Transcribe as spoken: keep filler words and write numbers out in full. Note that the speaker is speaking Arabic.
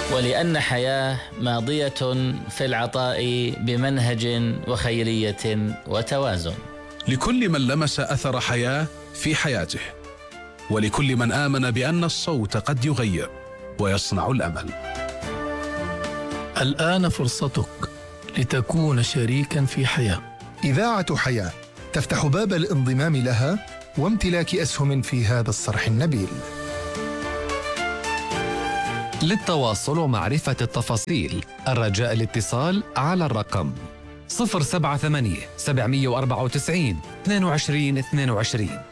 ولأن حياة ماضية في العطاء بمنهج وخيرية وتوازن. لكل من لمس أثر حياة في حياته، ولكل من آمن بأن الصوت قد يغير ويصنع الأمل. الآن فرصتك لتكون شريكاً في حياة. إذاعة حياة تفتح باب الانضمام لها وامتلاك أسهم في هذا الصرح النبيل. للتواصل ومعرفة التفاصيل الرجاء الاتصال على الرقم صفر سبعة ثمانية سبعمئة وأربعة وتسعين اثنين وعشرين اثنين وعشرين.